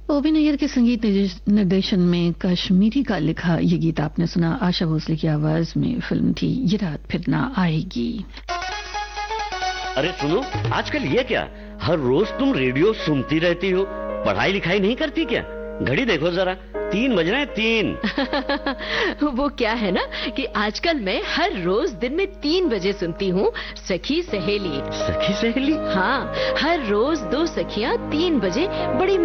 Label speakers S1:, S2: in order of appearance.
S1: ओबी नैयर के संगीत निर्देशन में कश्मीरी का लिखा ये गीत आपने सुना। आशा भोसले की आवाज में फिल्म थी ये रात फिर ना आएगी।
S2: अरे सुनो, आजकल ये क्या, हर रोज तुम रेडियो सुनती रहती हो, पढ़ाई लिखाई नहीं करती क्या? घड़ी देखो जरा, 3 बज रहे हैं, 3।
S3: वो क्या है ना कि आजकल मैं हर रोज दिन में 3 बजे सुनती हूँ सखी सहेली।
S2: सखी सहेली?
S3: हाँ, हर रोज 2 सखियाँ 3 बजे बड़ी